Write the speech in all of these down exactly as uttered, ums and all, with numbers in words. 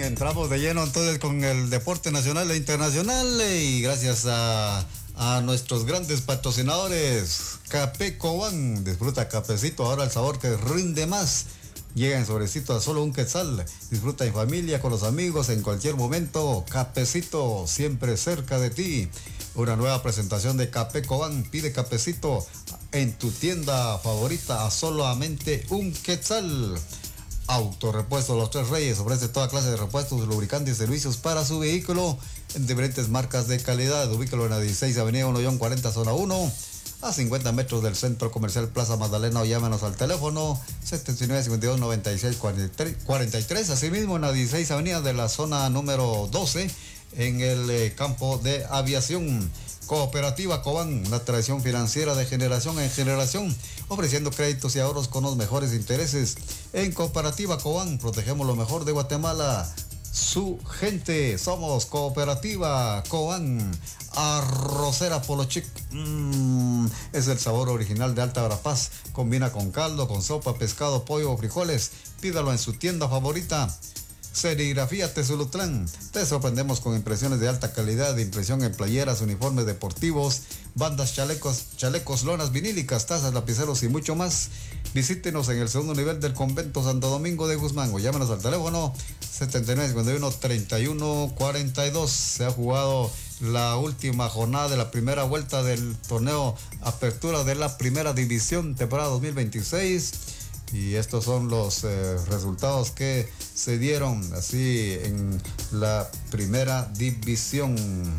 entramos de lleno entonces con el deporte nacional e internacional y gracias a, a nuestros grandes patrocinadores. Café Cobán, disfruta cafecito, ahora el sabor que rinde más. Llega en sobrecito a solo un quetzal. Disfruta en familia, con los amigos, en cualquier momento. Cafecito, siempre cerca de ti. Una nueva presentación de Café Cobán. Pide cafecito en tu tienda favorita a solamente un quetzal. Autorepuesto Los Tres Reyes ofrece toda clase de repuestos, lubricantes y servicios para su vehículo en diferentes marcas de calidad. Ubícalo en la dieciséis Avenida uno cuarenta, zona uno, a cincuenta metros del Centro Comercial Plaza Magdalena, o llámanos al teléfono setenta y nueve, cincuenta y dos, noventa y seis, cuarenta y tres. Asimismo, en la dieciséis Avenida de la zona número doce, en el eh, campo de aviación. Cooperativa Cobán, una tradición financiera de generación en generación, ofreciendo créditos y ahorros con los mejores intereses. En Cooperativa Cobán, protegemos lo mejor de Guatemala, su gente. Somos Cooperativa Cobán. Arrocera Polo Chic, mmm, es el sabor original de Alta Verapaz. Combina con caldo, con sopa, pescado, pollo o frijoles. Pídalo en su tienda favorita. Serigrafía Tezulutlán. Te sorprendemos con impresiones de alta calidad, de impresión en playeras, uniformes deportivos, bandas, chalecos, chalecos, lonas vinílicas, tazas, lapiceros y mucho más. Visítenos en el segundo nivel del Convento Santo Domingo de Guzmán o llámenos al teléfono setenta y nueve, cincuenta y uno, treinta y uno, cuarenta y dos. Se ha jugado la última jornada de la primera vuelta del torneo Apertura de la Primera División, temporada dos mil veintiséis. Y estos son los eh, resultados que se dieron así en la primera división.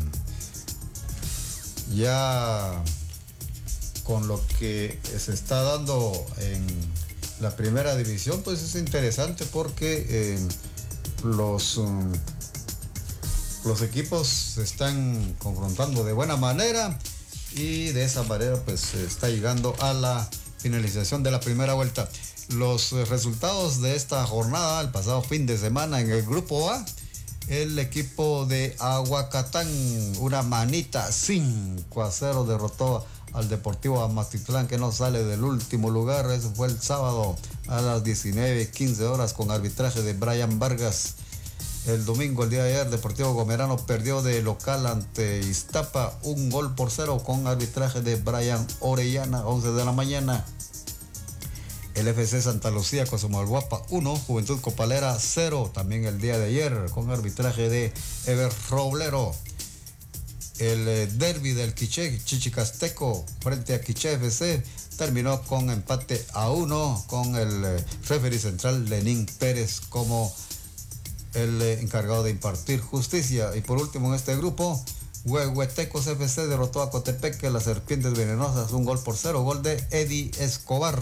Ya con lo que se está dando en la primera división, pues es interesante porque eh, los, um, los equipos se están confrontando de buena manera y de esa manera pues se está llegando a la finalización de la primera vuelta. Los resultados de esta jornada, el pasado fin de semana en el grupo A, el equipo de Aguacatán, una manita cinco a cero derrotó al Deportivo Amatitlán, que no sale del último lugar. Eso fue el sábado a las diecinueve quince horas con arbitraje de Brian Vargas. El domingo, el día de ayer, Deportivo Gomerano perdió de local ante Iztapa un gol por cero con arbitraje de Brian Orellana, once de la mañana. El F C Santa Lucía con Cozumalguapa uno, Juventud Copalera cero, también el día de ayer, con arbitraje de Ever Roblero. El eh, derbi del Quiché, Chichicasteco, frente a Quiché F C, terminó con empate a uno, con el eh, referee central Lenín Pérez como el eh, encargado de impartir justicia. Y por último en este grupo, Huehuetecos F C derrotó a Cotepeque, las Serpientes Venenosas, un gol por cero, gol de Eddie Escobar.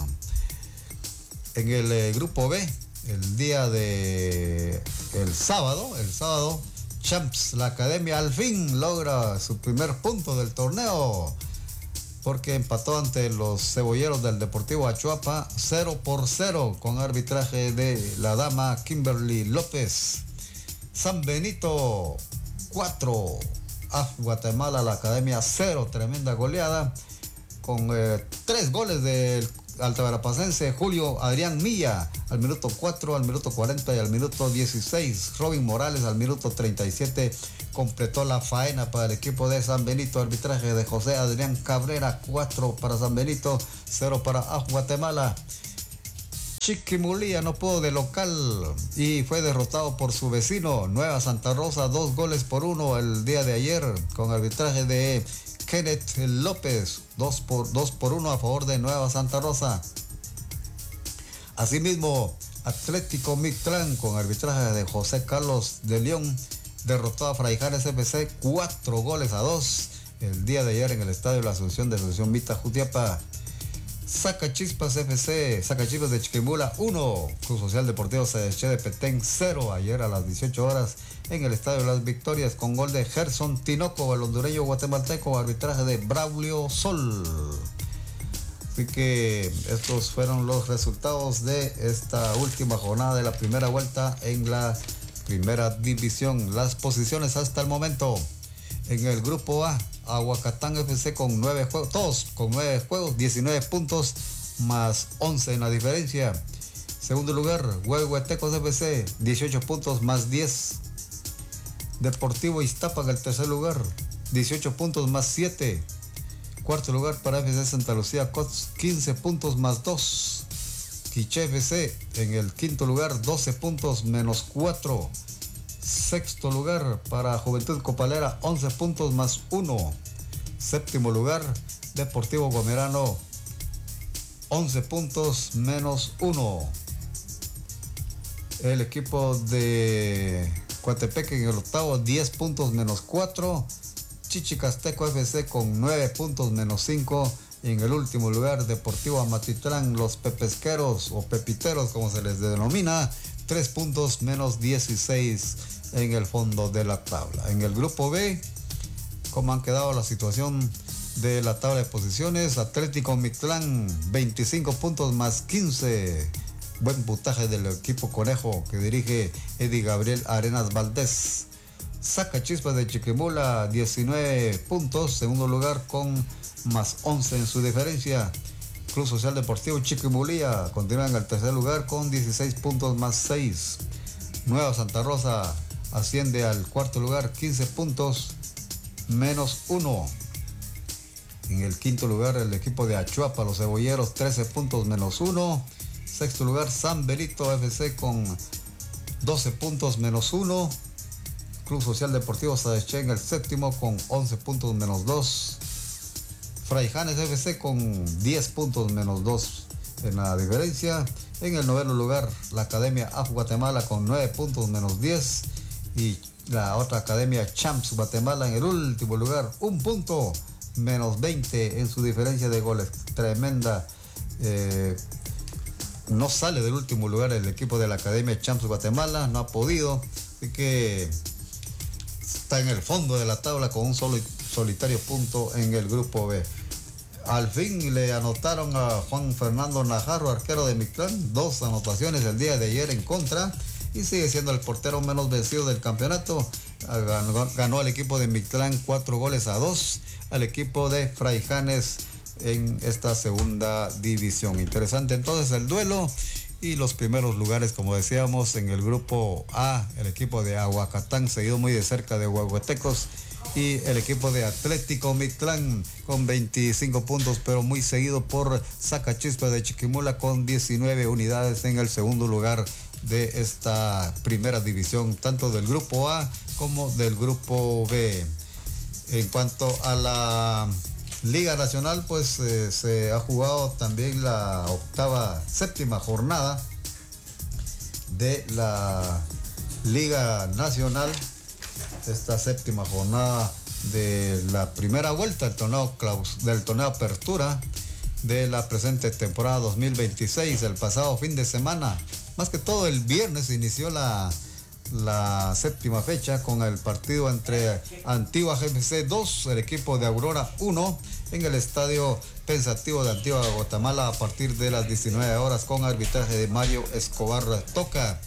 En el eh, grupo B, el día de el sábado, el sábado, Champs, la academia al fin logra su primer punto del torneo, porque empató ante los cebolleros del Deportivo Achuapa cero por cero con arbitraje de la dama Kimberly López. San Benito cuatro, a Guatemala la academia cero, tremenda goleada con eh, tres goles del altaverapacense Julio Adrián Milla al minuto cuatro, al minuto cuarenta y al minuto dieciséis. Robin Morales al minuto treinta y siete completó la faena para el equipo de San Benito. Arbitraje de José Adrián Cabrera, cuatro para San Benito, cero para Guatemala. Chiquimulía no pudo de local y fue derrotado por su vecino Nueva Santa Rosa, dos goles por uno el día de ayer con arbitraje de Kenneth López, dos por, dos por uno a favor de Nueva Santa Rosa. Asimismo, Atlético Mictlán con arbitraje de José Carlos de León derrotó a Fraijanes F C cuatro goles a dos el día de ayer en el estadio de la Asunción de Asunción Vita Jutiapa. Sacachispas F C, Sacachispas de Chiquimula uno, Club Social Deportivo C D H de Petén cero, ayer a las dieciocho horas en el Estadio de las Victorias con gol de Gerson Tinoco, el hondureño guatemalteco, arbitraje de Braulio Sol. Así que estos fueron los resultados de esta última jornada de la primera vuelta en la primera división. Las posiciones hasta el momento en el grupo A, Aguacatán F C con nueve juegos, todos con nueve juegos, diecinueve puntos más once en la diferencia. Segundo lugar, Huehuetecos F C, dieciocho puntos más diez. Deportivo Iztapa en el tercer lugar, dieciocho puntos más siete. Cuarto lugar para F C Santa Lucía Cots, quince puntos más dos. Quiché F C en el quinto lugar, doce puntos menos cuatro. Sexto lugar para Juventud Copalera, once puntos más uno. Séptimo lugar, Deportivo Gomerano, once puntos menos uno. El equipo de Coatepeque en el octavo, diez puntos menos cuatro. Chichicasteco F C con nueve puntos menos cinco. Y en el último lugar, Deportivo Amatitlán, los pepesqueros o pepiteros como se les denomina, tres puntos menos dieciséis en el fondo de la tabla. En el grupo B, ¿cómo han quedado la situación de la tabla de posiciones? Atlético Mictlán, veinticinco puntos más quince. Buen puntaje del equipo Conejo que dirige Eddie Gabriel Arenas Valdés. Sacachispas de Chiquimula, diecinueve puntos, segundo lugar con más once en su diferencia. Club Social Deportivo Chiquimulía continúa en el tercer lugar con dieciséis puntos más seis. Nueva Santa Rosa asciende al cuarto lugar, quince puntos menos uno. En el quinto lugar, el equipo de Achuapa, los Cebolleros, trece puntos menos uno. Sexto lugar, San Benito F C con doce puntos menos uno. Club Social Deportivo Sadeché en el séptimo con once puntos menos dos. Fraijanes F C con diez puntos menos dos en la diferencia. En el noveno lugar, la Academia A F Guatemala con nueve puntos menos diez. Y la otra Academia Champs Guatemala en el último lugar, un punto menos veinte en su diferencia de goles. Tremenda. Eh, no sale del último lugar el equipo de la Academia Champs Guatemala, no ha podido. Así que está en el fondo de la tabla con un solo solitario punto en el grupo B. Al fin le anotaron a Juan Fernando Najarro, arquero de Mictlán, dos anotaciones el día de ayer en contra, y sigue siendo el portero menos vencido del campeonato. Ganó, ganó al equipo de Mictlán cuatro goles a dos al equipo de Fraijanes en esta segunda división. Interesante entonces el duelo. Y los primeros lugares, como decíamos, en el grupo A, el equipo de Aguacatán, seguido muy de cerca de Huehuetecos, y el equipo de Atlético Mictlán con veinticinco puntos, pero muy seguido por Sacachispas de Chiquimula con diecinueve unidades en el segundo lugar de esta primera división, tanto del grupo A como del grupo B. En cuanto a la Liga Nacional, pues eh, se ha jugado también la octava, séptima jornada de la Liga Nacional, esta séptima jornada de la primera vuelta del torneo, claus, del torneo Apertura de la presente temporada dos mil veintiséis. El pasado fin de semana, más que todo el viernes, inició la la séptima fecha con el partido entre Antigua G F C dos, el equipo de Aurora uno, en el estadio Pensativo de Antigua Guatemala a partir de las diecinueve horas con arbitraje de Mario Escobar Toca.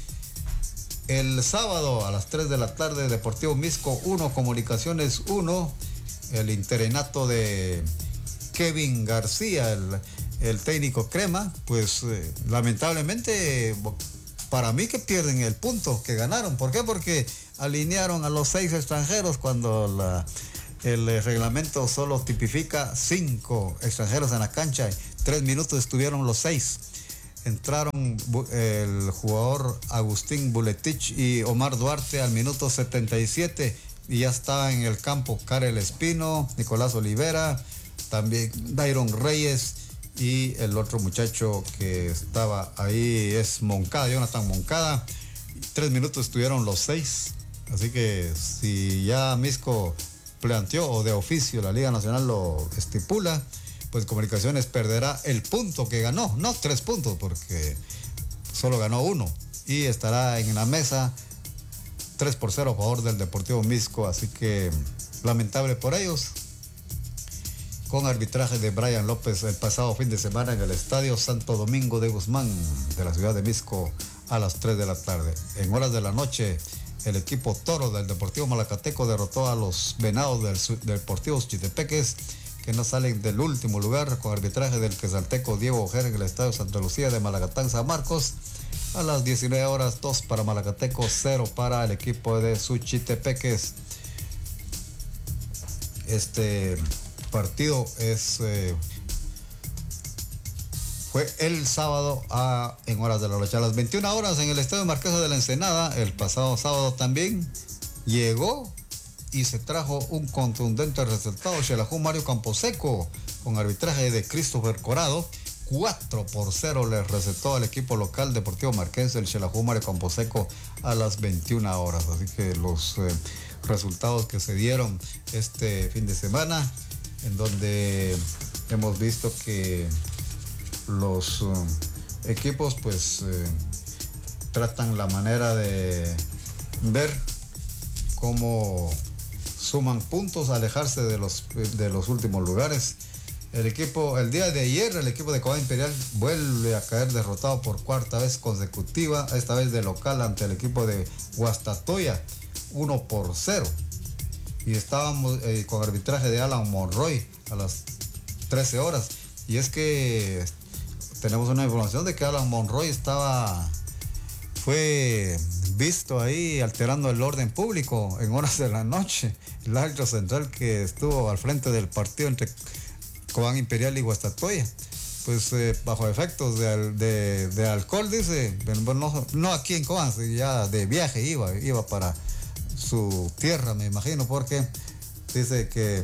El sábado a las tres de la tarde, Deportivo Misco uno, Comunicaciones uno, el interinato de Kevin García, el, el técnico crema, pues eh, lamentablemente para mí que pierden el punto que ganaron. ¿Por qué? Porque alinearon a los seis extranjeros cuando la, el reglamento solo tipifica cinco extranjeros en la cancha. Tres minutos estuvieron los seis. Entraron el jugador Agustín Buletich y Omar Duarte al minuto setenta y siete y ya estaba en el campo Karel Espino, Nicolás Olivera, también Dairon Reyes. Y el otro muchacho que estaba ahí es Moncada, Jonathan Moncada. Tres minutos estuvieron los seis. Así que si ya Misco planteó o de oficio la Liga Nacional lo estipula, pues Comunicaciones perderá el punto que ganó. No tres puntos, porque solo ganó uno. Y estará en la mesa tres por cero a favor del Deportivo Misco. Así que lamentable por ellos. Con arbitraje de Brian López el pasado fin de semana en el Estadio Santo Domingo de Guzmán de la ciudad de Misco a las tres de la tarde. En horas de la noche, el equipo Toro del Deportivo Malacateco derrotó a los Venados del, del Deportivo Chitepeques que no salen del último lugar, con arbitraje del quesalteco Diego Ojeda en el estadio Santa Lucía de Malagatán, San Marcos. A las diecinueve horas, dos para Malacateco, cero para el equipo de Suchitepeques. Este partido es eh, fue el sábado a, en horas de la noche. A las veintiuna horas en el estadio Marquesa de la Ensenada, el pasado sábado también llegó y se trajo un contundente resultado. Xelajú Mario Camposeco, con arbitraje de Christopher Corado, cuatro por cero le recetó al equipo local Deportivo Marquense el Xelajú Mario Camposeco a las veintiuna horas. Así que los eh, resultados que se dieron este fin de semana, en donde hemos visto que los uh, equipos pues eh, tratan la manera de ver cómo suman puntos, alejarse de los, de los últimos lugares. El equipo, el día de ayer, el equipo de Cobán Imperial vuelve a caer derrotado por cuarta vez consecutiva, esta vez de local ante el equipo de Guastatoya, uno por cero. Y estábamos eh, con arbitraje de Alan Monroy a las trece horas. Y es que tenemos una información de que Alan Monroy estaba, fue visto ahí alterando el orden público en horas de la noche. El árbitro central que estuvo al frente del partido entre Cobán Imperial y Guastatoya, pues eh, bajo efectos de, de, de alcohol, dice, no, no aquí en Cobán, ya de viaje iba, iba para su tierra, me imagino, porque dice que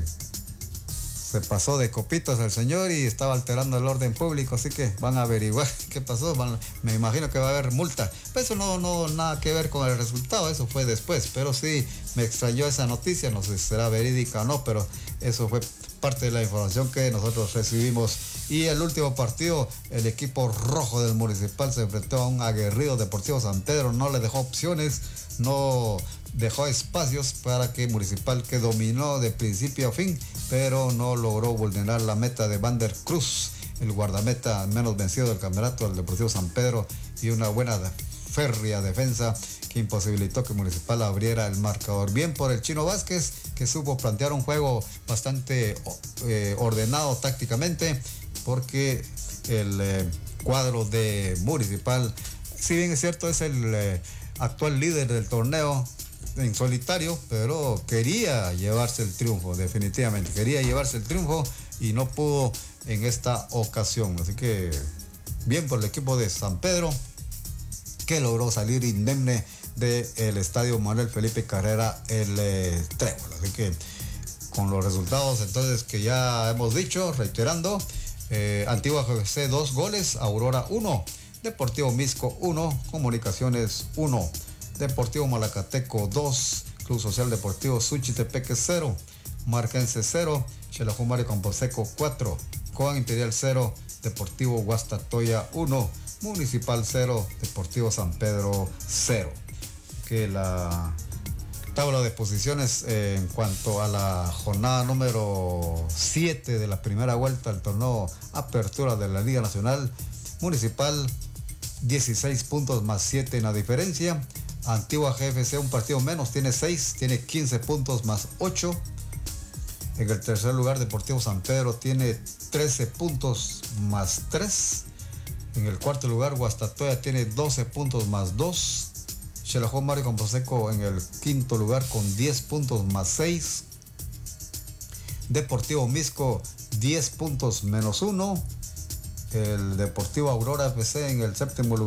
se pasó de copitos al señor y estaba alterando el orden público, así que van a averiguar qué pasó. Van, me imagino que va a haber multa. Pero eso no, no, nada que ver con el resultado, eso fue después. Pero sí, me extrañó esa noticia, no sé si será verídica o no, pero eso fue parte de la información que nosotros recibimos. Y el último partido, el equipo rojo del Municipal se enfrentó a un aguerrido Deportivo San Pedro, no le dejó opciones, no dejó espacios para que Municipal, que dominó de principio a fin, pero no logró vulnerar la meta de Vander Cruz, el guardameta menos vencido del campeonato del Deportivo San Pedro, y una buena férrea defensa que imposibilitó que Municipal abriera el marcador. Bien por el Chino Vázquez, que supo plantear un juego bastante eh, ordenado tácticamente, porque el eh, cuadro de Municipal, si bien es cierto, es el eh, actual líder del torneo en solitario, pero quería llevarse el triunfo, definitivamente quería llevarse el triunfo y no pudo en esta ocasión. Así que bien por el equipo de San Pedro, que logró salir indemne del estadio Manuel Felipe Carrera el eh, Trébol. Así que con los resultados entonces que ya hemos dicho, reiterando, eh, Antigua G C dos goles, Aurora uno, Deportivo Misco uno, Comunicaciones uno, Deportivo Malacateco dos, Club Social Deportivo Suchitepeques cero, Marquense cero, Xelajú Mario Camposeco cuatro, Cobán Imperial cero, Deportivo Guastatoya uno, Municipal cero, Deportivo San Pedro cero. Que la tabla de posiciones eh, en cuanto a la jornada número siete de la primera vuelta del torneo Apertura de la Liga Nacional, Municipal dieciséis puntos más siete en la diferencia. Antigua G F C un partido menos, tiene seis, tiene quince puntos más ocho. En el tercer lugar, Deportivo San Pedro tiene trece puntos más tres. En el cuarto lugar, Guastatoya tiene doce puntos más dos. Xelajú Mario Camposeco en el quinto lugar con diez puntos más seis. Deportivo Misco diez puntos menos uno. El Deportivo Aurora F C en el séptimo lugar